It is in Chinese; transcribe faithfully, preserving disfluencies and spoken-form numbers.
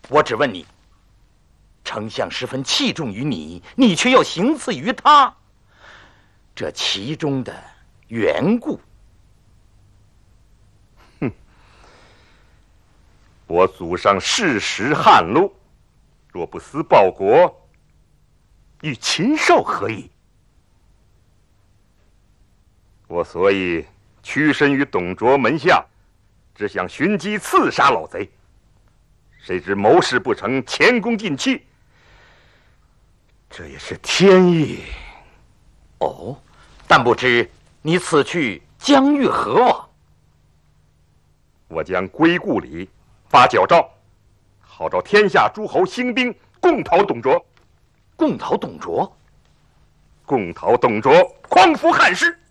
我只问你，丞相十分器重于你，你却要行刺于他，这其中的缘故。 哼，我祖上世时汉禄，若不思报国，与禽兽何异？我所以屈身于董卓门下，只想寻机刺杀老贼。谁知谋事不成，前功尽弃，这也是天意。 哦，但不知你此去将欲何往？ 我将归故里，发矫诏，号召天下诸侯兴兵，共讨董卓。 共讨董卓？ 共讨董卓，匡扶汉室。